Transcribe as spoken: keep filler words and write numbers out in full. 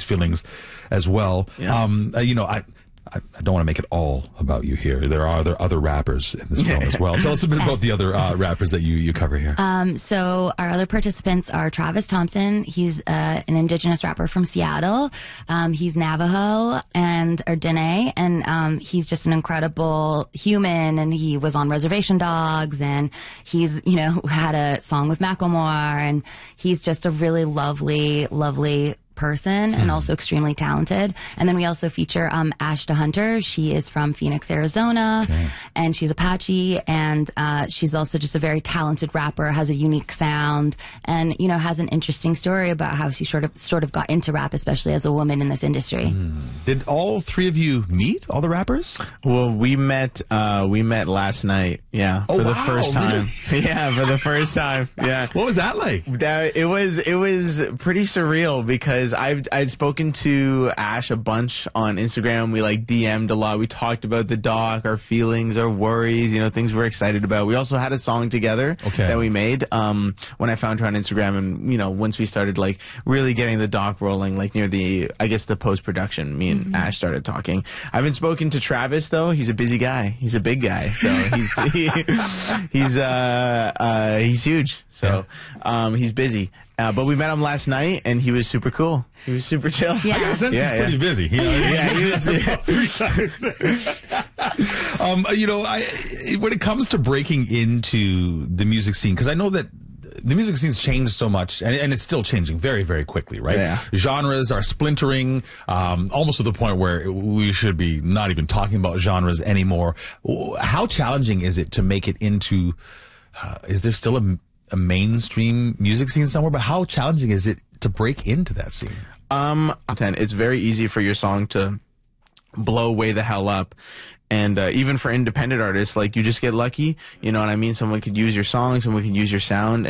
feelings as well. Yeah. Um, uh, you know, I. I I don't want to make it all about you here. There are other, other rappers in this film as well. Tell us a bit about the other uh, rappers that you, you cover here. Um, so our other participants are Travis Thompson. He's uh, an indigenous rapper from Seattle. Um, he's Navajo and or Dene, and um, he's just an incredible human. And he was on Reservation Dogs, and he's you know had a song with Macklemore, and he's just a really lovely, lovely person and also extremely talented. And then we also feature um, Ashta Hunter. She is from Phoenix, Arizona, Okay. and she's Apache, and uh, she's also just a very talented rapper, has a unique sound, and you know has an interesting story about how she sort of sort of got into rap, especially as a woman in this industry. Mm. Did all three of you meet, all the rappers? Well, we met. Uh, we met last night. Yeah, Oh, for the wow, first time. really? Yeah, for the first time. Yeah. What was that like? That it was it was pretty surreal because I've I'd spoken to Ash a bunch on Instagram. We like D M'd a lot. We talked about the doc, our feelings, our worries, you know, things we're excited about. We also had a song together Okay. that we made um, when I found her on Instagram, and you know, once we started like really getting the doc rolling, like near the I guess the post production, me and Mm-hmm. Ash started talking. I haven't spoken to Travis though. He's a busy guy. He's a big guy, so he's he, he's uh, uh, he's huge. So um, he's busy. Uh, but we met him last night, and he was super cool. He was super chill. Yeah. I get a sense Yeah, he's pretty yeah. busy. You know, Yeah, he was. three times. um, you know, I, when it comes to breaking into the music scene, because I know that the music scene's changed so much, and, and it's still changing very, very quickly, right? Yeah. Genres are splintering, um, almost to the point where we should be not even talking about genres anymore. How challenging is it to make it into, uh, is there still a, a mainstream music scene somewhere? But how challenging is it to break into that scene? Um, it's very easy for your song to blow way the hell up. And uh, even for independent artists, like you just get lucky, you know what I mean? Someone could use your song, someone could use your sound.